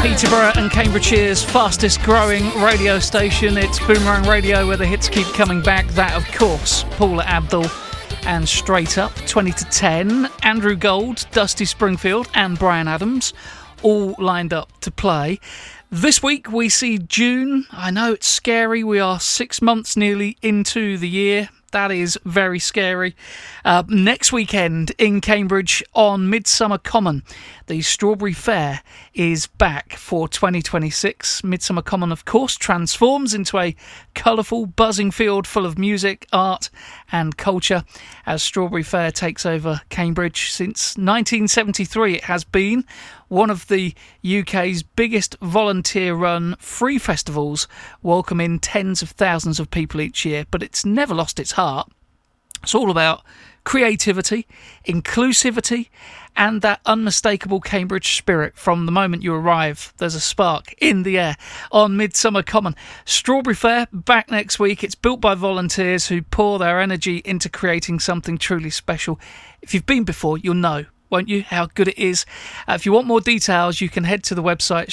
Peterborough and Cambridgeshire's fastest growing radio station. It's Boomerang Radio, where the hits keep coming back. That, of course, Paula Abdul and Straight Up, 20 to 10. Andrew Gold, Dusty Springfield and Bryan Adams, all lined up to play. This week we see June. I know it's scary. We are 6 months nearly into the year. That is very scary. Next weekend in Cambridge on Midsummer Common, the Strawberry Fair is back for 2026. Midsummer Common, of course, transforms into a colourful, buzzing field full of music, art and culture as Strawberry Fair takes over Cambridge. Since 1973, it has been one of the UK's biggest volunteer-run free festivals, welcoming tens of thousands of people each year, but it's never lost its heart. It's all about creativity, inclusivity, and that unmistakable Cambridge spirit. From the moment you arrive, there's a spark in the air on Midsummer Common. Strawberry Fair, back next week. It's built by volunteers who pour their energy into creating something truly special. If you've been before, you'll know, won't you, how good it is. If you want more details, you can head to the website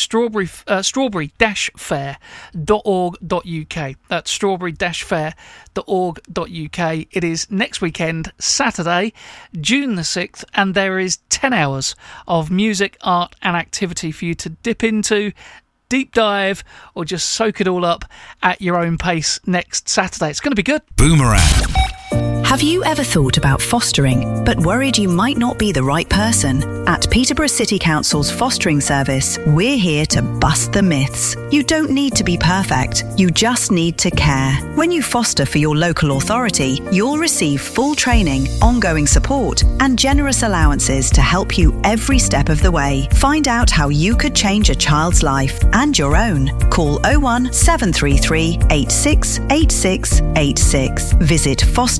strawberry-fair.org.uk. That's strawberry-fair.org.uk. It is next weekend, Saturday, June the 6th, and there is 10 hours of music, art and activity for you to dip into, deep dive, or just soak it all up at your own pace next Saturday. It's going to be good. Boomerang. Have you ever thought about fostering, but worried you might not be the right person? At Peterborough City Council's fostering service, we're here to bust the myths. You don't need to be perfect, you just need to care. When you foster for your local authority, you'll receive full training, ongoing support, and generous allowances to help you every step of the way. Find out how you could change a child's life and your own. Call 01733 86 86 86. Visit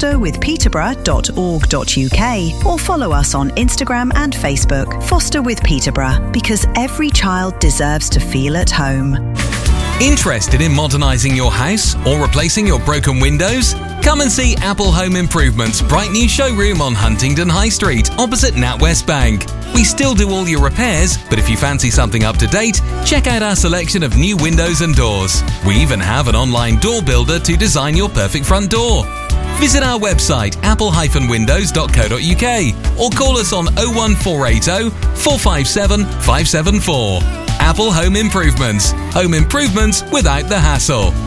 fosterwithpeterborough.org.uk or follow us on Instagram and Facebook. Foster with Peterborough, because every child deserves to feel at home. Interested in modernising your house or replacing your broken windows? Come and see Apple Home Improvement's bright new showroom on Huntingdon High Street, opposite NatWest Bank. We still do all your repairs, but if you fancy something up to date, check out our selection of new windows and doors. We even have an online door builder to design your perfect front door. Visit our website apple-windows.co.uk or call us on 01480 457 574. Apple Home Improvements. Home improvements without the hassle.